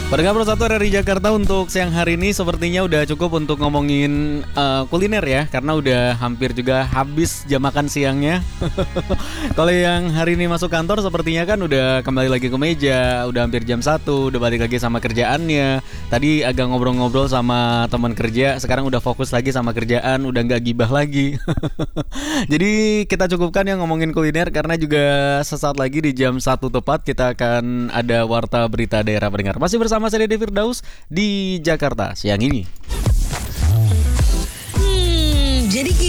Pendengar Persatu dari Jakarta, untuk siang hari ini sepertinya udah cukup untuk ngomongin kuliner ya, karena udah hampir juga habis jam makan siangnya. Kalau yang hari ini masuk kantor sepertinya kan udah kembali lagi ke meja, udah hampir jam 1, udah balik lagi sama kerjaannya. Tadi agak ngobrol-ngobrol sama teman kerja, sekarang udah fokus lagi sama kerjaan, udah nggak gibah lagi. Jadi kita cukupkan yang ngomongin kuliner, karena juga sesaat lagi di jam 1 tepat kita akan ada warta berita daerah pendengar. Masih bersama saya Deddy Firdaus di Jakarta siang ini.